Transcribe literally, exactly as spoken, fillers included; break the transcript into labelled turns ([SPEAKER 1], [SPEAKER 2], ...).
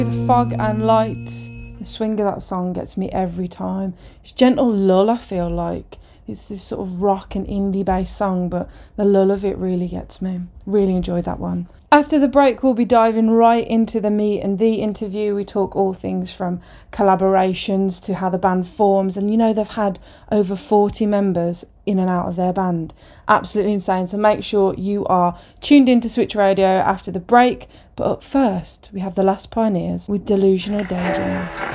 [SPEAKER 1] The fog and lights, the swing of that song gets me every time. It's gentle lull, I feel like. It's this sort of rock and indie based song, but the lull of it really gets me. Really enjoyed that one. After the break, we'll be diving right into the meat and the interview. We talk all things from collaborations to how the band forms. And you know, they've had over forty members in and out of their band. Absolutely insane. So make sure you are tuned into Switch Radio after the break. But up first, we have The Last Pioneers with Delusional Daydream.